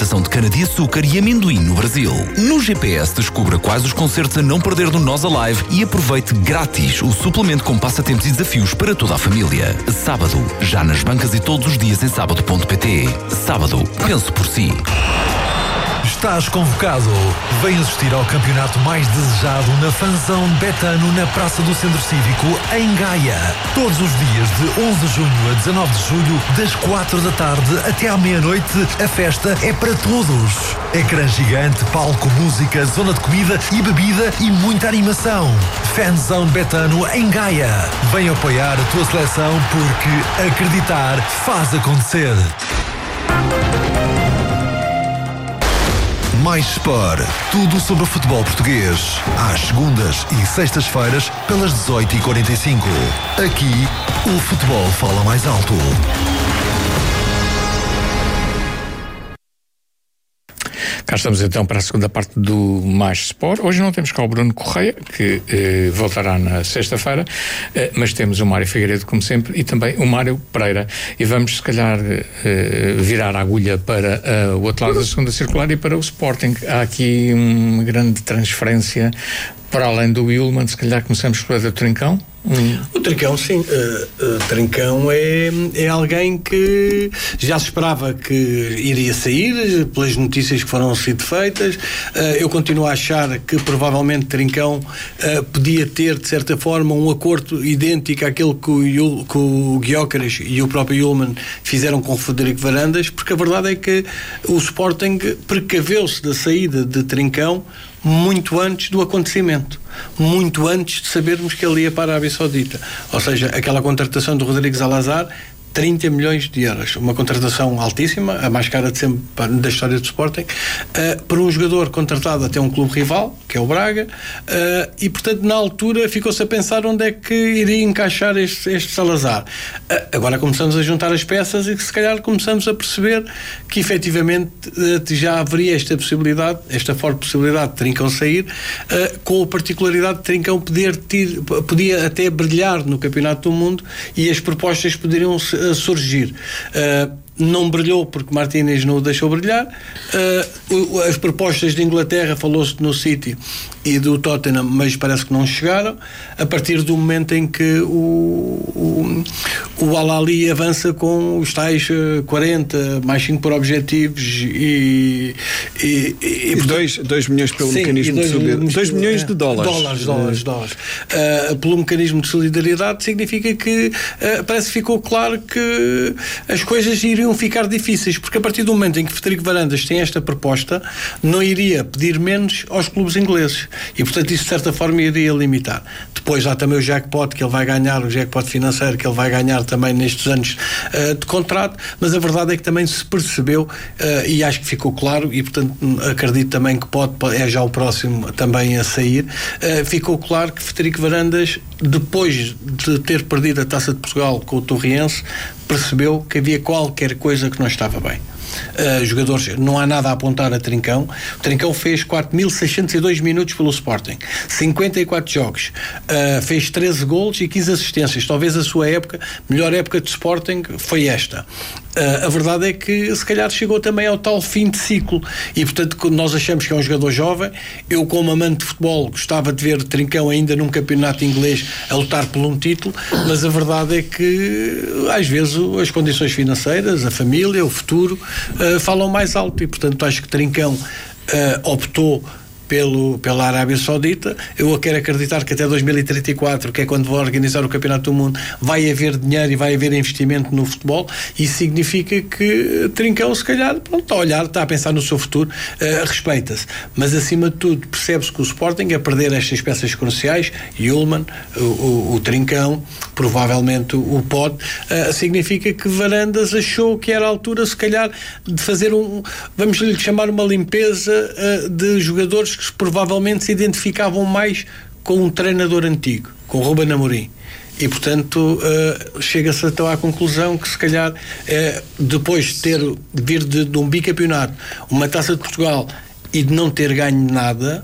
plantação de cana-de-açúcar e amendoim no Brasil. No GPS descubra quais os concertos a não perder do Nós Alive e aproveite grátis o suplemento com passatempos e desafios para toda a família. Sábado, já nas bancas e todos os dias em sábado.pt. Sábado, pense por si. Estás convocado. Vem assistir ao campeonato mais desejado na Fanzone Betano na Praça do Centro Cívico, em Gaia. Todos os dias de 11 de junho a 19 de julho, das 4 da tarde até à meia-noite, a festa é para todos. Ecrã gigante, palco, música, zona de comida e bebida e muita animação. Fanzone Betano em Gaia. Vem apoiar a tua seleção porque acreditar faz acontecer. Mais Sport. Tudo sobre o futebol português. Às segundas e sextas-feiras, pelas 18h45. Aqui, o futebol fala mais alto. Cá estamos então para a segunda parte do Mais Sport. Hoje não temos cá o Bruno Correia, que voltará na sexta-feira, mas temos o Mário Figueiredo, como sempre, e também o Mário Pereira. E vamos, se calhar, virar a agulha para o outro lado da segunda circular e para o Sporting. Há aqui uma grande transferência para além do Ullmann. Se calhar começamos pela do Trincão. O Trincão, sim. O Trincão é alguém que já se esperava que iria sair, pelas notícias que foram sido feitas. Eu continuo a achar que provavelmente Trincão podia ter, de certa forma, um acordo idêntico àquele que o Gyökeres e o próprio Ullmann fizeram com o Frederico Varandas, porque a verdade é que o Sporting precaveu-se da saída de Trincão muito antes do acontecimento, muito antes de sabermos que ele ia para a Arábia Saudita. Ou seja, aquela contratação do Rodrigo Zalazar, 30 milhões de euros, uma contratação altíssima, a mais cara de sempre da história do Sporting, por um jogador contratado até um clube rival, que é o Braga, e portanto na altura ficou-se a pensar onde é que iria encaixar este Salazar. Agora começamos a juntar as peças e se calhar começamos a perceber que efetivamente já haveria esta possibilidade, esta forte possibilidade de Trincão sair, com a particularidade de Trincão podia até brilhar no Campeonato do Mundo e as propostas poderiam surgir. Não brilhou porque Martínez não o deixou brilhar. As propostas de Inglaterra, falou-se no City e do Tottenham, mas parece que não chegaram, a partir do momento em que o Al-Ahly avança com os tais 40 mais 5 por objetivos e 2 milhões pelo mecanismo de solidariedade. 2 milhões de dólares. Dólares. Pelo mecanismo de solidariedade, significa que parece que ficou claro que as coisas iriam ficar difíceis, porque a partir do momento em que Frederico Varandas tem esta proposta, não iria pedir menos aos clubes ingleses e portanto isso de certa forma iria limitar. Depois há também o jackpot que ele vai ganhar, o jackpot financeiro que ele vai ganhar também nestes anos de contrato, mas a verdade é que também se percebeu e acho que ficou claro e portanto acredito também que é já o próximo também a sair, ficou claro que Frederico Varandas, depois de ter perdido a Taça de Portugal com o Torriense, percebeu que havia qualquer coisa que não estava bem. Jogadores, não há nada a apontar a Trincão. O Trincão fez 4.602 minutos pelo Sporting, 54 jogos, fez 13 golos e 15 assistências. Talvez a sua melhor época de Sporting foi esta. A verdade é que se calhar chegou também ao tal fim de ciclo e portanto quando nós achamos que é um jogador jovem, eu como amante de futebol gostava de ver Trincão ainda num campeonato inglês a lutar por um título, mas a verdade é que às vezes as condições financeiras, a família, o futuro falam mais alto e portanto acho que Trincão optou pela Arábia Saudita. Eu quero acreditar que até 2034, que é quando vou organizar o Campeonato do Mundo, vai haver dinheiro e vai haver investimento no futebol. Isso significa que Trincão, se calhar, está a olhar, está a pensar no seu futuro, respeita-se. Mas, acima de tudo, percebe-se que o Sporting, a perder estas peças cruciais, Ullmann, o Trincão, provavelmente o Pod, significa que Varandas achou que era a altura, se calhar, de fazer vamos lhe chamar uma limpeza de jogadores que provavelmente se identificavam mais com um treinador antigo, com o Ruben Amorim. E, portanto, chega-se então à conclusão que, se calhar, depois de vir de um bicampeonato, uma Taça de Portugal e de não ter ganho nada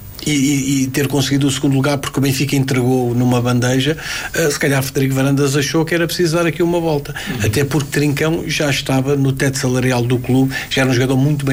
e ter conseguido o segundo lugar porque o Benfica entregou numa bandeja, se calhar Frederico Varandas achou que era preciso dar aqui uma volta. Até porque Trincão já estava no teto salarial do clube, já era um jogador muito bem